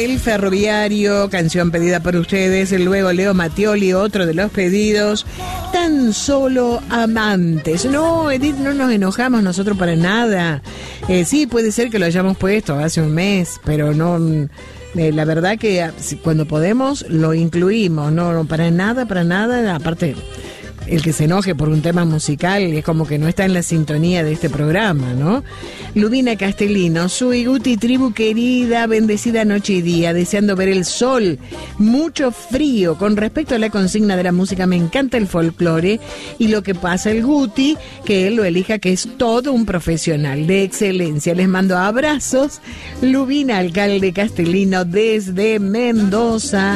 El Ferroviario, canción pedida por ustedes. Luego Leo Mattioli, otro de los pedidos. Tan solo amantes. No, Edith, no nos enojamos nosotros para nada. Sí, puede ser que lo hayamos puesto hace un mes, pero no... la verdad que cuando podemos lo incluimos. No, para nada. Aparte... el que se enoje por un tema musical es como que no está en la sintonía de este programa, ¿no? Ludina Castellino, soy Guti, tribu querida, bendecida noche y día, deseando ver el sol, mucho frío. Con respecto a la consigna de la música, me encanta el folclore y lo que pasa el Guti, que él lo elija, que es todo un profesional de excelencia. Les mando abrazos. Ludina, alcalde Castellino, desde Mendoza,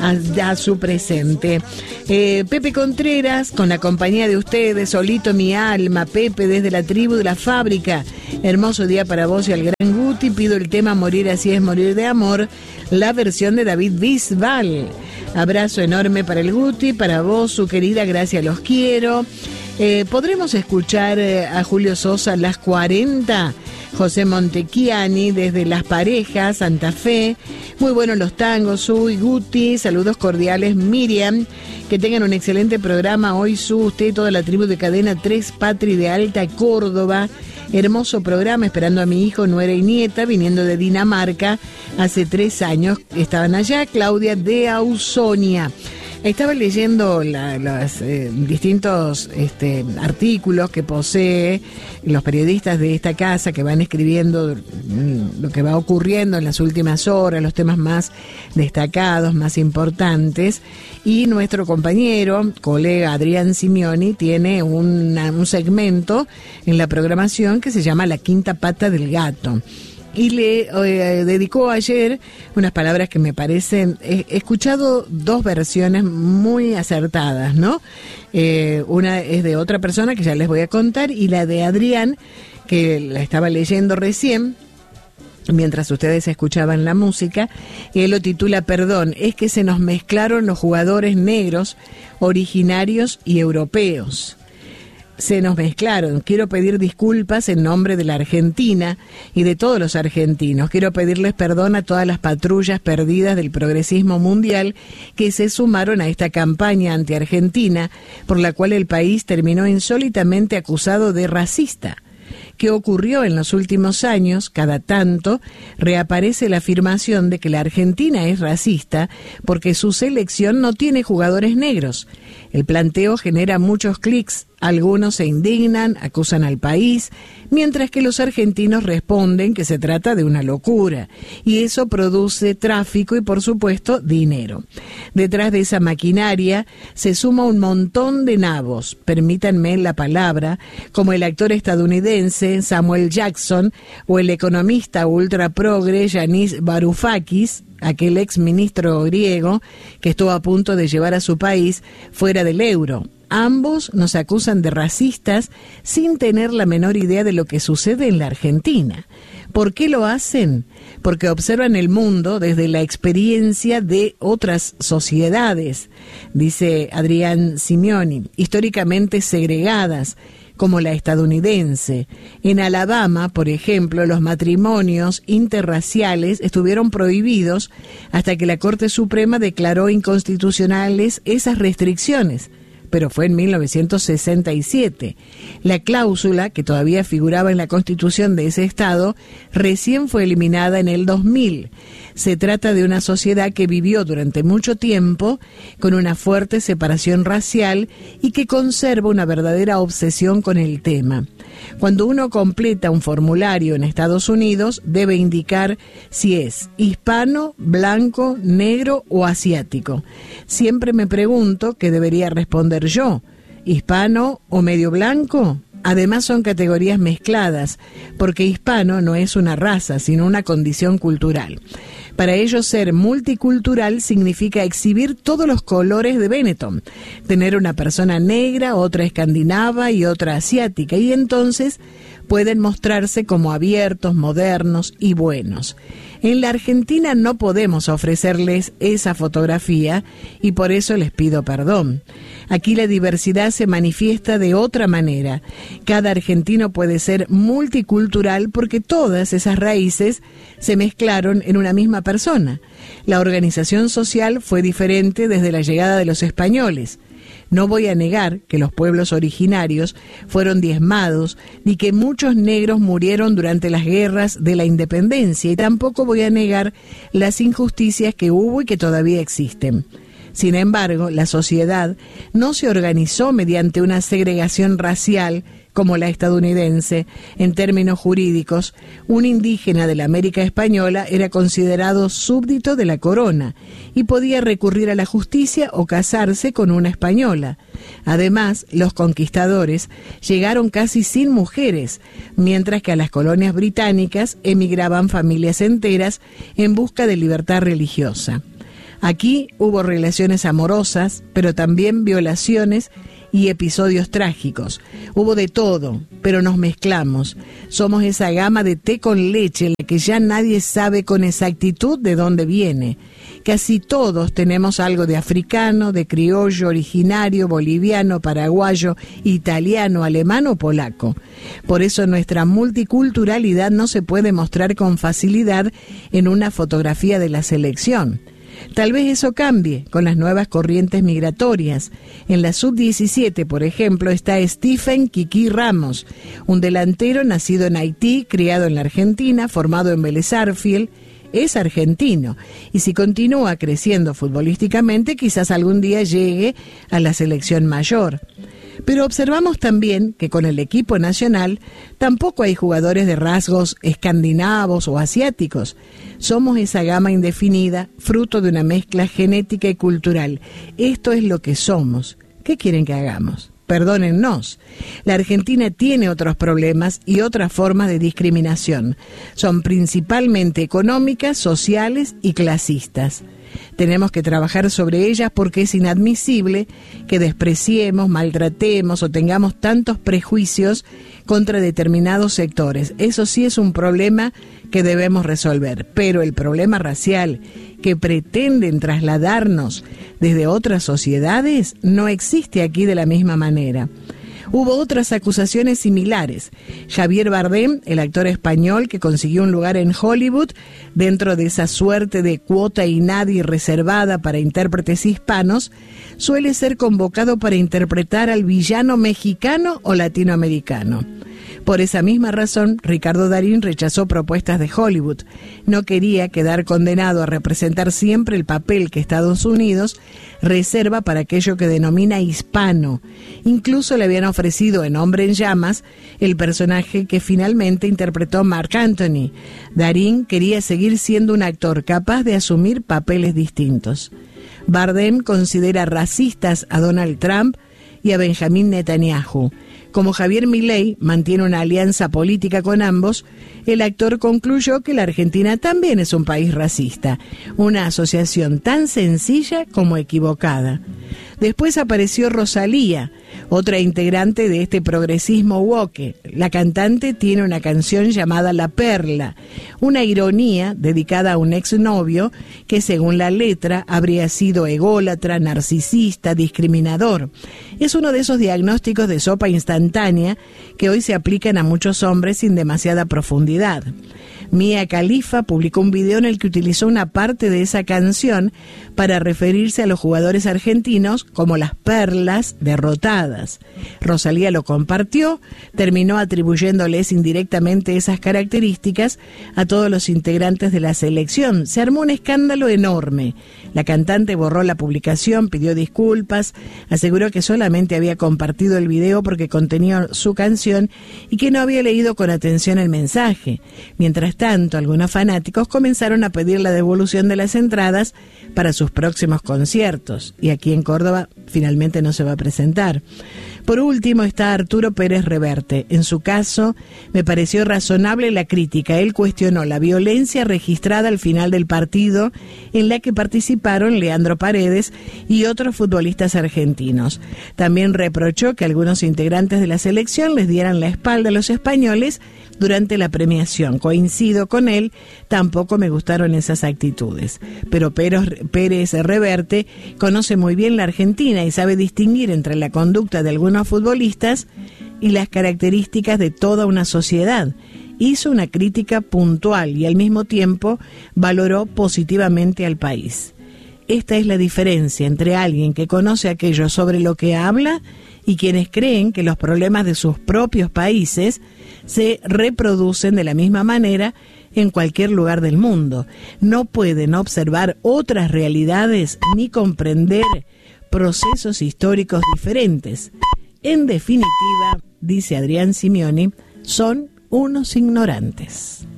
a su presente. Pepe Contreras, con la compañía de ustedes, solito mi alma, Pepe desde la tribu de la fábrica. Hermoso día para vos y al gran Guti. Pido el tema Morir así es morir de amor, la versión de David Bisbal. Abrazo enorme para el Guti, para vos, su querida, gracias, los quiero. ¿Podremos escuchar a Julio Sosa, Las 40? José Montechiani desde Las Parejas, Santa Fe. Muy buenos los tangos, Su y Guti. Saludos cordiales, Miriam. Que tengan un excelente programa hoy, usted y toda la tribu de Cadena 3 Patri de Alta Córdoba. Hermoso programa, esperando a mi hijo, nuera y nieta, viniendo de Dinamarca. Hace 3 años estaban allá. Claudia de Ausonia. Estaba leyendo los distintos artículos que posee los periodistas de esta casa, que van escribiendo lo que va ocurriendo en las últimas horas, los temas más destacados, más importantes. Y nuestro compañero, colega Adrián Simioni, tiene un segmento en la programación que se llama La Quinta Pata del Gato. Y le dedicó ayer unas palabras que me parecen... He escuchado 2 versiones muy acertadas, ¿no? Una es de otra persona que ya les voy a contar, y la de Adrián, que la estaba leyendo recién, mientras ustedes escuchaban la música. Él lo titula Perdón, es que se nos mezclaron los jugadores negros, originarios y europeos. Se nos mezclaron. Quiero pedir disculpas en nombre de la Argentina y de todos los argentinos. Quiero pedirles perdón a todas las patrullas perdidas del progresismo mundial que se sumaron a esta campaña anti-argentina, por la cual el país terminó insólitamente acusado de racista. ¿Qué ocurrió en los últimos años? Cada tanto reaparece la afirmación de que la Argentina es racista porque su selección no tiene jugadores negros. El planteo genera muchos clics, algunos se indignan, acusan al país, mientras que los argentinos responden que se trata de una locura, y eso produce tráfico y, por supuesto, dinero. Detrás de esa maquinaria se suma un montón de nabos, permítanme la palabra, como el actor estadounidense Samuel Jackson o el economista ultra progre Yanis Varoufakis, aquel ex ministro griego que estuvo a punto de llevar a su país fuera del euro. Ambos nos acusan de racistas sin tener la menor idea de lo que sucede en la Argentina. ¿Por qué lo hacen? Porque observan el mundo desde la experiencia de otras sociedades, dice Adrián Simioni, históricamente segregadas, como la estadounidense. En Alabama, por ejemplo, los matrimonios interraciales estuvieron prohibidos hasta que la Corte Suprema declaró inconstitucionales esas restricciones, pero fue en 1967. La cláusula, que todavía figuraba en la Constitución de ese estado, recién fue eliminada en el 2000. Se trata de una sociedad que vivió durante mucho tiempo con una fuerte separación racial y que conserva una verdadera obsesión con el tema. Cuando uno completa un formulario en Estados Unidos, debe indicar si es hispano, blanco, negro o asiático. Siempre me pregunto qué debería responder yo, hispano o medio blanco. Además son categorías mezcladas, porque hispano no es una raza, sino una condición cultural. Para ellos ser multicultural significa exhibir todos los colores de Benetton, tener una persona negra, otra escandinava y otra asiática, y entonces pueden mostrarse como abiertos, modernos y buenos. En la Argentina no podemos ofrecerles esa fotografía y por eso les pido perdón. Aquí la diversidad se manifiesta de otra manera. Cada argentino puede ser multicultural porque todas esas raíces se mezclaron en una misma persona. La organización social fue diferente desde la llegada de los españoles. No voy a negar que los pueblos originarios fueron diezmados, ni que muchos negros murieron durante las guerras de la independencia, y tampoco voy a negar las injusticias que hubo y que todavía existen. Sin embargo, la sociedad no se organizó mediante una segregación racial como la estadounidense. En términos jurídicos, un indígena de la América Española era considerado súbdito de la corona y podía recurrir a la justicia o casarse con una española. Además, los conquistadores llegaron casi sin mujeres, mientras que a las colonias británicas emigraban familias enteras en busca de libertad religiosa. Aquí hubo relaciones amorosas, pero también violaciones y episodios trágicos. Hubo de todo, pero nos mezclamos. Somos esa gama de té con leche, la que ya nadie sabe con exactitud de dónde viene. Casi todos tenemos algo de africano, de criollo, originario, boliviano, paraguayo, italiano, alemán o polaco. Por eso nuestra multiculturalidad no se puede mostrar con facilidad en una fotografía de la selección. Tal vez eso cambie con las nuevas corrientes migratorias. En la sub-17, por ejemplo, está Stephen Kiki Ramos, un delantero nacido en Haití, criado en la Argentina, formado en Vélez Sarsfield. Es argentino y si continúa creciendo futbolísticamente, quizás algún día llegue a la selección mayor. Pero observamos también que con el equipo nacional tampoco hay jugadores de rasgos escandinavos o asiáticos. Somos esa gama indefinida, fruto de una mezcla genética y cultural. Esto es lo que somos. ¿Qué quieren que hagamos? Perdónennos. La Argentina tiene otros problemas y otras formas de discriminación. Son principalmente económicas, sociales y clasistas. Tenemos que trabajar sobre ellas porque es inadmisible que despreciemos, maltratemos o tengamos tantos prejuicios contra determinados sectores. Eso sí es un problema que debemos resolver, pero el problema racial que pretenden trasladarnos desde otras sociedades no existe aquí de la misma manera. Hubo otras acusaciones similares. Javier Bardem, el actor español que consiguió un lugar en Hollywood dentro de esa suerte de cuota inadi reservada para intérpretes hispanos, suele ser convocado para interpretar al villano mexicano o latinoamericano. Por esa misma razón, Ricardo Darín rechazó propuestas de Hollywood. No quería quedar condenado a representar siempre el papel que Estados Unidos reserva para aquello que denomina hispano. Incluso le habían ofrecido en Hombre en Llamas el personaje que finalmente interpretó Marc Anthony. Darín quería seguir siendo un actor capaz de asumir papeles distintos. Bardem considera racistas a Donald Trump y a Benjamín Netanyahu. Como Javier Milei mantiene una alianza política con ambos, el actor concluyó que la Argentina también es un país racista, una asociación tan sencilla como equivocada. Después apareció Rosalía, otra integrante de este progresismo woke. La cantante tiene una canción llamada La Perla, una ironía dedicada a un exnovio que, según la letra, habría sido ególatra, narcisista, discriminador. Es uno de esos diagnósticos de sopa instantánea que hoy se aplican a muchos hombres sin demasiada profundidad. Mia Khalifa publicó un video en el que utilizó una parte de esa canción para referirse a los jugadores argentinos como las perlas derrotadas. Rosalía lo compartió, terminó atribuyéndoles indirectamente esas características a todos los integrantes de la selección. Se armó un escándalo enorme. La cantante borró la publicación, pidió disculpas, aseguró que solamente había compartido el video porque contenía su canción y que no había leído con atención el mensaje. Mientras tanto, algunos fanáticos comenzaron a pedir la devolución de las entradas para sus próximos conciertos, y aquí en Córdoba finalmente no se va a presentar. Por último está Arturo Pérez Reverte. En su caso, me pareció razonable la crítica. Él cuestionó la violencia registrada al final del partido en la que participaron Leandro Paredes y otros futbolistas argentinos. También reprochó que algunos integrantes de la selección les dieran la espalda a los españoles durante la premiación. Coincido con él, tampoco me gustaron esas actitudes. Pero Pérez Reverte conoce muy bien la Argentina y sabe distinguir entre la conducta de algunos futbolistas y las características de toda una sociedad. Hizo una crítica puntual y al mismo tiempo valoró positivamente al país. Esta es la diferencia entre alguien que conoce aquello sobre lo que habla y quienes creen que los problemas de sus propios países se reproducen de la misma manera en cualquier lugar del mundo. No pueden observar otras realidades ni comprender procesos históricos diferentes. En definitiva, dice Adrián Simioni, son unos ignorantes.